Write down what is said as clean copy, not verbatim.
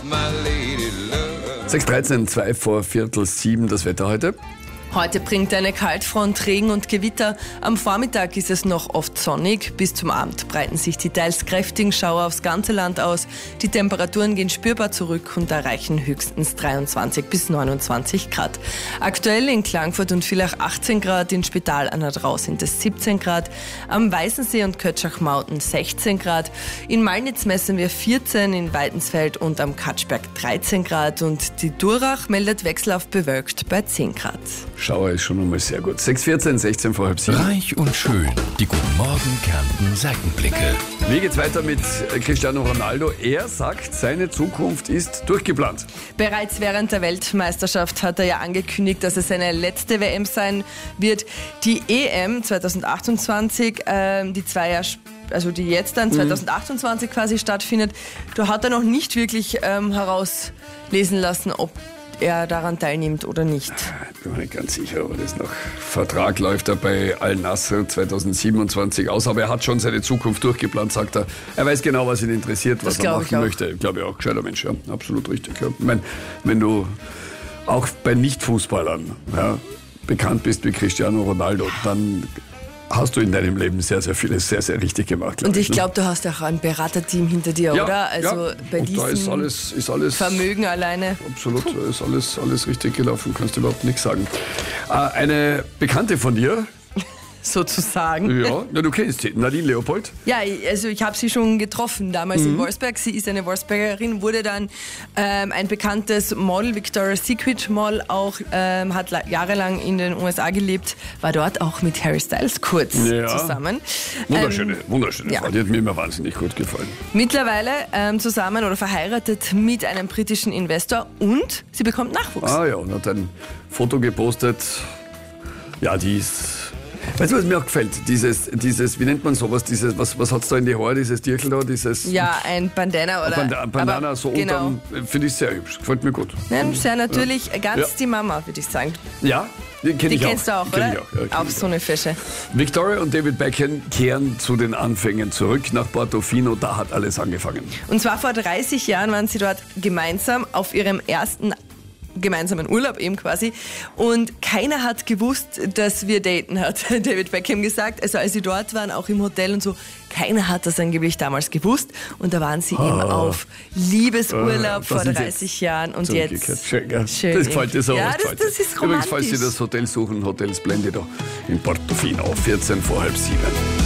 6:13, 2 vor Viertel 7, das Wetter heute. Heute bringt eine Kaltfront Regen und Gewitter. Am Vormittag ist es noch oft sonnig. Bis zum Abend breiten sich die teils kräftigen Schauer aufs ganze Land aus. Die Temperaturen gehen spürbar zurück und erreichen höchstens 23 bis 29 Grad. Aktuell in Klagenfurt und Villach 18 Grad, in Spital an der Drau sind es 17 Grad, am Weißensee und Kötschach-Mauten 16 Grad, in Malnitz messen wir 14, in Weidensfeld und am Katschberg 13 Grad und die Durach meldet wechselhaft bewölkt bei 10 Grad. Schauer ist schon einmal sehr gut. 6:14, 16 vor halb 7. Reich und schön. Die Guten Morgen Kärnten Seitenblicke. Wie geht's weiter mit Cristiano Ronaldo? Er sagt, seine Zukunft ist durchgeplant. Bereits während der Weltmeisterschaft hat er ja angekündigt, dass es seine letzte WM sein wird. Die EM 2028, die 2 Jahre die jetzt dann 2028 quasi stattfindet, da hat er noch nicht wirklich herauslesen lassen, ob er daran teilnimmt oder nicht. Ich bin mir nicht ganz sicher, aber das noch Vertrag läuft er bei Al-Nassr 2027 aus, aber er hat schon seine Zukunft durchgeplant, sagt er. Er weiß genau, was ihn interessiert, was er machen möchte. Ich glaube auch, gescheiter Mensch, ja, absolut richtig. Ja. Ich meine, wenn du auch bei Nicht-Fußballern bekannt bist wie Cristiano Ronaldo, dann hast du in deinem Leben sehr, sehr vieles sehr, sehr richtig gemacht. Und ich glaube, du hast auch ein Beraterteam hinter dir, oder? Also bei und diesem da ist alles Vermögen alleine. Absolut, ist alles richtig gelaufen, kannst du überhaupt nichts sagen. Eine Bekannte von dir, sozusagen. ja, du kennst sie, Nadine Leopold. Ja, also ich habe sie schon getroffen damals in Wolfsberg. Sie ist eine Wolfsbergerin, wurde dann ein bekanntes Model, Victoria's Secret Model, auch hat jahrelang in den USA gelebt, war dort auch mit Harry Styles kurz zusammen. Wunderschöne Frau, die hat mir immer wahnsinnig gut gefallen. Mittlerweile zusammen oder verheiratet mit einem britischen Investor und sie bekommt Nachwuchs. Ah ja, und hat ein Foto gepostet. Ja, die ist... Weißt du, was mir auch gefällt? Dieses, wie nennt man sowas? Was hat's da in die Haare, dieses Dirkel da? Ja, ein Bandana oder... Bandana, so genau. unterm, finde ich sehr hübsch. Gefällt mir gut. Ja, sehr natürlich, ganz die Mama, würde ich sagen. Ja, die kennst du auch, oder? Auch so eine Fische. Victoria und David Beckham kehren zu den Anfängen zurück nach Portofino. Da hat alles angefangen. Und zwar vor 30 Jahren waren sie dort gemeinsam auf ihrem ersten gemeinsamen Urlaub eben quasi und keiner hat gewusst, dass wir daten, hat David Beckham gesagt. Also als sie dort waren, auch im Hotel und so, keiner hat das angeblich damals gewusst und da waren sie eben auf Liebesurlaub vor 30 Jahren und jetzt schön, gell? Schön, das gefällt dir so. Ja, das ist romantisch. Übrigens, falls Sie das Hotel suchen, Hotel Splendido in Portofino, 14 vor halb 7.